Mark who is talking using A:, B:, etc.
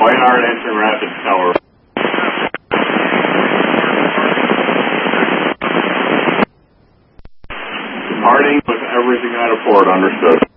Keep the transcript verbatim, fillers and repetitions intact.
A: Whiteheart entering Rapids Tower. Departing with everything out of port, understood.